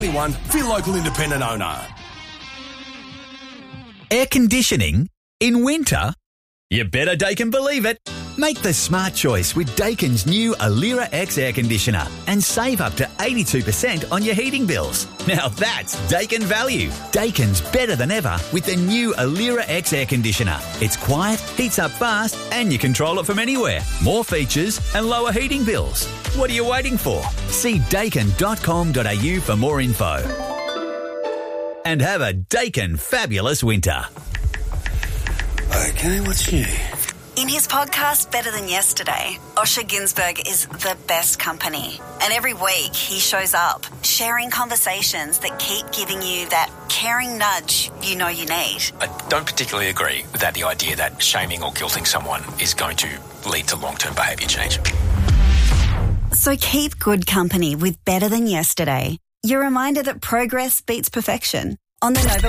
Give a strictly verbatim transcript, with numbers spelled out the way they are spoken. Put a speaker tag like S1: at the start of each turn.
S1: Anyone, for your local independent owner.
S2: Air conditioning in winter? You better Daikin believe it. Make the smart choice with Daikin's new Alira X air conditioner and save up to eighty-two percent on your heating bills. Now that's Daikin value. Daikin's better than ever with the new Alira X air conditioner. It's quiet, heats up fast, and you control it from anywhere. More features and lower heating bills. What are you waiting for? See daikin dot com dot a u for more info. And have a Daikin fabulous winter.
S1: Okay, what's new?
S3: In his podcast, Better Than Yesterday, Osher Ginsberg is the best company. And every week he shows up, sharing conversations that keep giving you that caring nudge you know you need.
S4: I don't particularly agree with that, the idea that shaming or guilting someone is going to lead to long-term behaviour change.
S3: So keep good company with Better Than Yesterday. Your reminder that progress beats perfection on the Nova